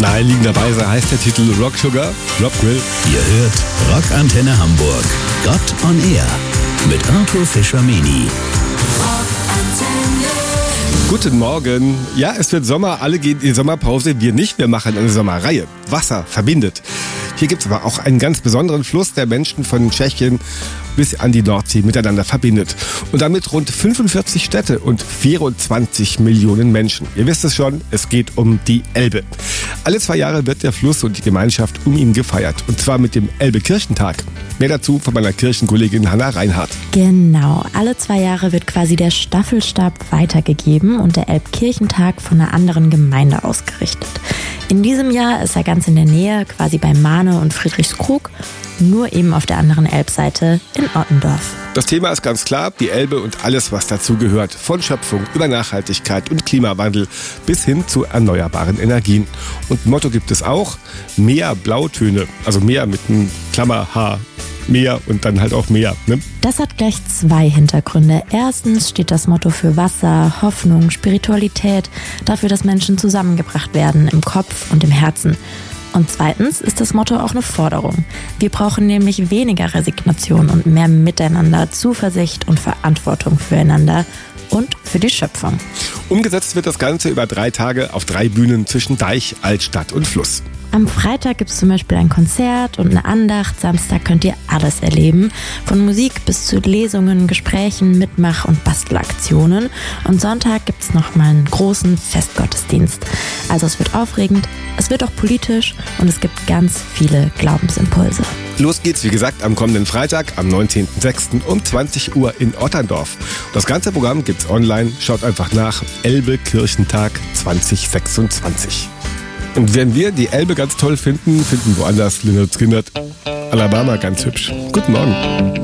Naheliegenderweise heißt der Titel Rock Sugar, Rob Grill. Ihr hört Rockantenne Hamburg. Gott on Air mit Arthur Fischer-Meni. Guten Morgen. Ja, es wird Sommer, alle gehen in die Sommerpause, wir nicht, wir machen eine Sommerreihe. Wasser verbindet. Hier gibt es aber auch einen ganz besonderen Fluss, der Menschen von Tschechien bis an die Nordsee miteinander verbindet. Und damit rund 45 Städte und 24 Millionen Menschen. Ihr wisst es schon, es geht um die Elbe. Alle 2 Jahre wird der Fluss und die Gemeinschaft um ihn gefeiert. Und zwar mit dem Elbe-Kirchentag. Mehr dazu von meiner Kirchenkollegin Hanna Reinhardt. Genau, alle 2 Jahre wird quasi der Staffelstab weitergegeben und der Elbkirchentag von einer anderen Gemeinde ausgerichtet. In diesem Jahr ist er ganz in der Nähe, quasi bei Mahne und Friedrichskrug, nur eben auf der anderen Elbseite in Ottendorf. Das Thema ist ganz klar, die Elbe und alles, was dazu gehört. Von Schöpfung über Nachhaltigkeit und Klimawandel bis hin zu erneuerbaren Energien. Und Motto gibt es auch, mehr Blautöne, also mehr mit einem Klammer-H. Meer und dann halt auch Meer. Ne? Das hat gleich 2 Hintergründe. Erstens steht das Motto für Wasser, Hoffnung, Spiritualität, dafür, dass Menschen zusammengebracht werden im Kopf und im Herzen. Und zweitens ist das Motto auch eine Forderung. Wir brauchen nämlich weniger Resignation und mehr Miteinander, Zuversicht und Verantwortung füreinander und für die Schöpfung. Umgesetzt wird das Ganze über 3 Tage auf 3 Bühnen zwischen Deich, Altstadt und Fluss. Am Freitag gibt es zum Beispiel ein Konzert und eine Andacht. Samstag könnt ihr alles erleben. Von Musik bis zu Lesungen, Gesprächen, Mitmach- und Bastelaktionen. Und Sonntag gibt es nochmal einen großen Festgottesdienst. Also es wird aufregend, es wird auch politisch und es gibt ganz viele Glaubensimpulse. Los geht's, wie gesagt, am kommenden Freitag, am 19.06. um 20 Uhr in Otterndorf. Das ganze Programm gibt's online. Schaut einfach nach. Elbe Kirchentag 2026. Und während wir die Elbe ganz toll finden, finden woanders Lynyrd Skynyrd Alabama ganz hübsch. Guten Morgen.